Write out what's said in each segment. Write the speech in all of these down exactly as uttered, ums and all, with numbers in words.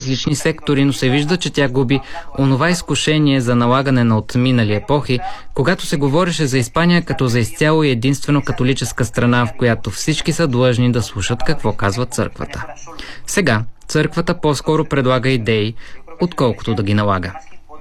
различни сектори, но се вижда, че тя губи онова изкушение за налагане на отминали епохи, когато се говореше за Испания като за изцяло и единствено католическа страна, в която всички са длъжни да слушат какво казва църквата. Сега църквата по-скоро предлага идеи, отколкото да ги налага.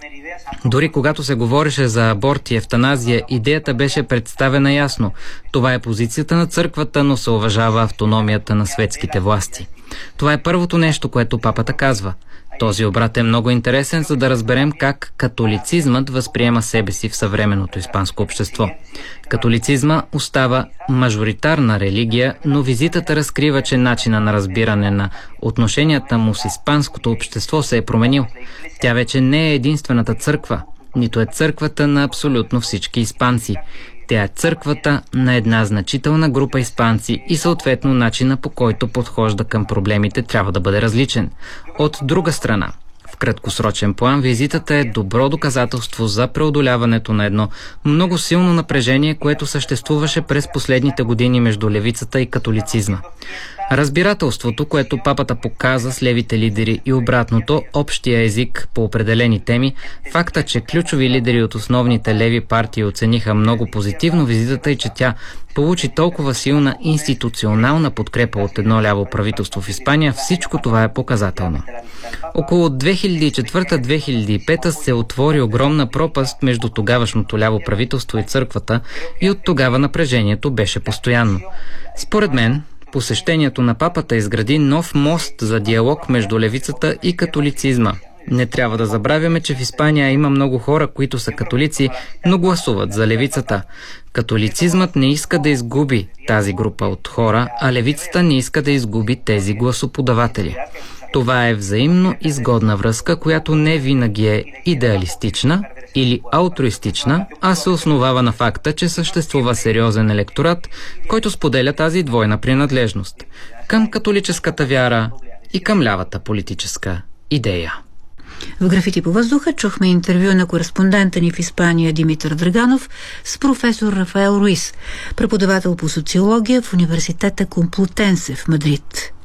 Дори когато се говореше за аборт и евтаназия, идеята беше представена ясно. Това е позицията на църквата, но се уважава автономията на светските власти. Това е първото нещо, което папата казва. Този обрат е много интересен, за да разберем как католицизмът възприема себе си в съвременното испанско общество. Католицизма остава мажоритарна религия, но визитата разкрива, че начина на разбиране на отношенията му с испанското общество се е променил. Тя вече не е единствената църква, нито е църквата на абсолютно всички испанци. Тя е църквата на една значителна група испанци и съответно начина, по който подхожда към проблемите, трябва да бъде различен. От друга страна, в краткосрочен план, визитата е добро доказателство за преодоляването на едно много силно напрежение, което съществуваше през последните години между левицата и католицизма. Разбирателството, което папата показа с левите лидери и обратното, общия език по определени теми, факта, че ключови лидери от основните леви партии оцениха много позитивно визитата и че тя получи толкова силна институционална подкрепа от едно ляво правителство в Испания, всичко това е показателно. Около две хиляди и четвърта - две хиляди и пета се отвори огромна пропаст между тогавашното ляво правителство и църквата и от тогава напрежението беше постоянно. Според мен, посещението на папата изгради нов мост за диалог между левицата и католицизма. Не трябва да забравяме, че в Испания има много хора, които са католици, но гласуват за левицата. Католицизмът не иска да изгуби тази група от хора, а левицата не иска да изгуби тези гласоподаватели. Това е взаимно изгодна връзка, която не винаги е идеалистична или алтруистична, а се основава на факта, че съществува сериозен електорат, който споделя тази двойна принадлежност към католическата вяра и към лявата политическа идея. В Графити по въздуха чухме интервю на кореспондента ни в Испания Димитър Драганов с професор Рафаел Руис, преподавател по социология в университета Комплутенсе в Мадрид.